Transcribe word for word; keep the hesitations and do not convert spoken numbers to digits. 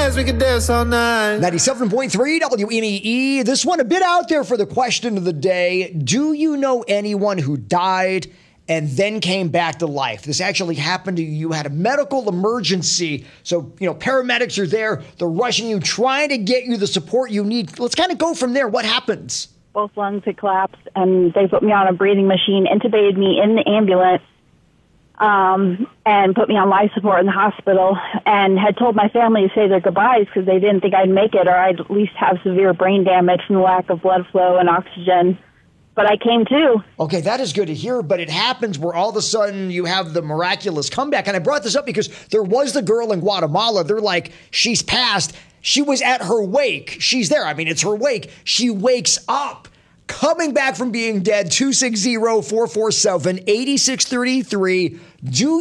dance, we can dance all night. ninety-seven point three W N E E. This one a bit out there for the question of the day. Do you know anyone who died and then came back to life? This actually happened to you. You had a medical emergency. So, you know, paramedics are there. They're rushing you, trying to get you the support you need. Let's kind of go from there. What happens? Both lungs had collapsed, and they put me on a breathing machine, intubated me in the ambulance, um, and put me on life support in the hospital, and had told my family to say their goodbyes because they didn't think I'd make it, or I'd at least have severe brain damage from the lack of blood flow and oxygen. But I came to. Okay, that is good to hear, but it happens where all of a sudden you have the miraculous comeback. And I brought this up because there was the girl in Guatemala. They're like, she's passed. She was at her wake. She's there. I mean, it's her wake. She wakes up, coming back from being dead. two six zero, four four seven, eight six three three. Do